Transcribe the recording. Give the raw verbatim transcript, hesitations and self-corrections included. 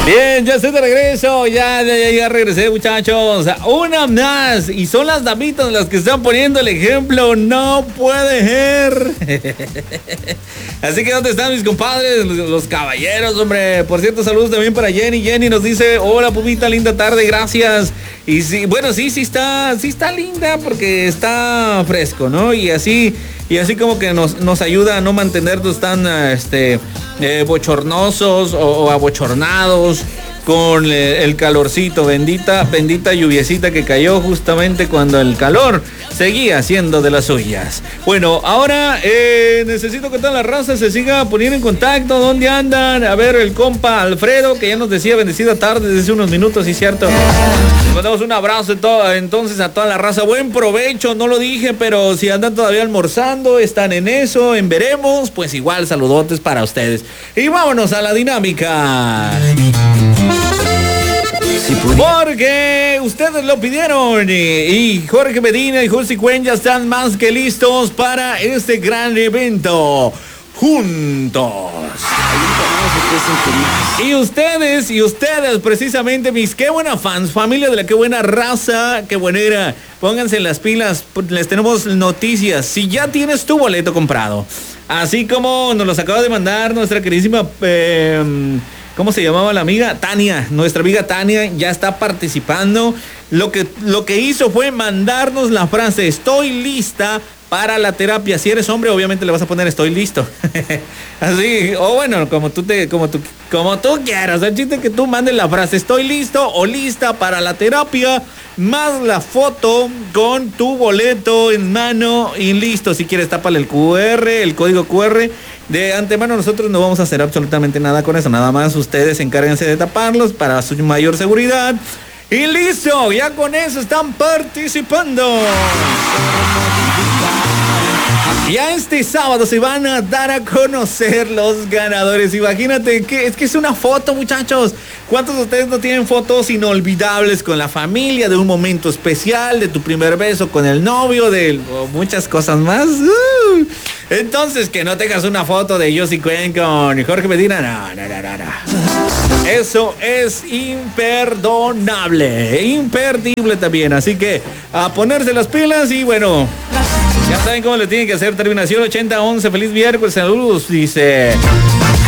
Bien, ya estoy de regreso, ya, ya, ya regresé, muchachos. Una más, y son las damitas las que están poniendo el ejemplo, no puede ser. Así que, ¿dónde están mis compadres, los, los caballeros, hombre? Por cierto, saludos también para Jenny. Jenny nos dice, hola, pupita, linda tarde, gracias. Y sí, bueno, sí, sí está, sí está linda porque está fresco, ¿no? Y así... Y así como que nos, nos ayuda a no mantenernos tan este, eh, bochornosos o, o abochornados con eh, el calorcito. Bendita, bendita lluviecita que cayó justamente cuando el calor seguía siendo de las suyas. Bueno, ahora eh, necesito que toda la raza se siga poniendo en contacto. ¿Dónde andan? A ver, el compa Alfredo, que ya nos decía bendecida tarde desde unos minutos, sí, cierto. Les mandamos un abrazo todo, entonces a toda la raza. Buen provecho, no lo dije, pero si andan todavía almorzando, están en eso, en veremos, pues igual saludotes para ustedes. Y vámonos a la dinámica. Porque ustedes lo pidieron y Jorge Medina y José Cuen ya están más que listos para este gran evento. Juntos. Y ustedes, y ustedes precisamente, mis qué buena fans, familia de la qué buena raza, qué buenera. Pónganse las pilas, les tenemos noticias. Si ya tienes tu boleto comprado, así como nos los acaba de mandar nuestra queridísima... Eh, ¿Cómo se llamaba la amiga? Tania, nuestra amiga Tania ya está participando. Lo que, lo que hizo fue mandarnos la frase, estoy lista para la terapia. Si eres hombre, obviamente le vas a poner estoy listo. Así, o bueno, como tú te, como tú, como tú quieras. El chiste es que tú mandes la frase, estoy listo o lista para la terapia, más la foto con tu boleto en mano y listo. Si quieres, tápale el cu erre, el código cu erre. De antemano nosotros no vamos a hacer absolutamente nada con eso. Nada más ustedes encárguense de taparlos para su mayor seguridad. Y listo, ya con eso están participando. Ya este sábado se van a dar a conocer los ganadores. Imagínate que es que es una foto, muchachos. ¿Cuántos de ustedes no tienen fotos inolvidables con la familia, de un momento especial, de tu primer beso con el novio, de oh, muchas cosas más? Uh. Entonces, que no tengas una foto de José Cuen con Jorge Medina, no, no, no, no, no. Eso es imperdonable, imperdible también. Así que a ponerse las pilas y bueno, ya saben cómo le tienen que hacer. Terminación ochenta once, feliz miércoles, saludos, dice...